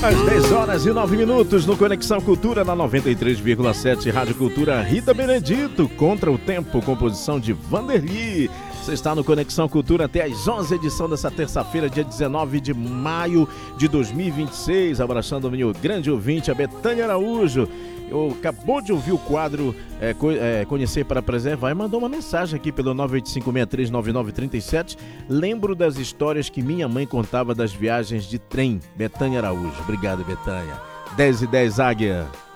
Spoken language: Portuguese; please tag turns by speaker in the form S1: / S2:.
S1: Às 10 horas e 9 minutos no Conexão Cultura na 93,7 Rádio Cultura Rita Benedito, Contra o Tempo, composição de Vanderly. Você está no Conexão Cultura até às 11, edição dessa terça-feira, dia 19 de maio de 2026. Abraçando o meu grande ouvinte, a Betânia Araújo. Acabou de ouvir o quadro Conhecer para Preservar e mandou uma mensagem aqui pelo 985639937. Lembro das histórias que minha mãe contava das viagens de trem. Betânia Araújo. Obrigado, Betânia. 10 e 10, Águia.